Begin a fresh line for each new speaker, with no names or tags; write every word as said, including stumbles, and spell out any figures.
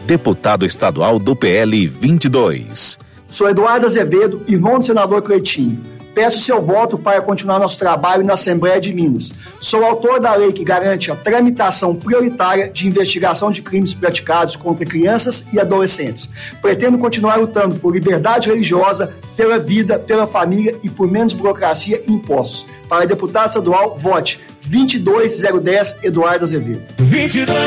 deputado estadual do P L vinte e dois.
Sou Eduardo Azevedo, irmão do senador Cleitinho. Peço seu voto para continuar nosso trabalho na Assembleia de Minas. Sou autor da lei que garante a tramitação prioritária de investigação de crimes praticados contra crianças e adolescentes. Pretendo continuar lutando por liberdade religiosa, pela vida, pela família e por menos burocracia e impostos. Para deputado estadual, vote vinte e dois zero dez Eduardo Azevedo.
vinte e dois